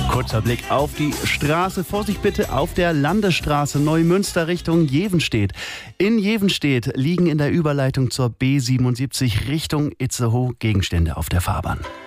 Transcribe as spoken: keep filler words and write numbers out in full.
Kurzer Blick auf die Straße. Vorsicht bitte auf der Landesstraße Neumünster Richtung Jevenstedt. In Jevenstedt liegen in der Überleitung zur B siebenundsiebzig Richtung Itzehoe Gegenstände auf der Fahrbahn.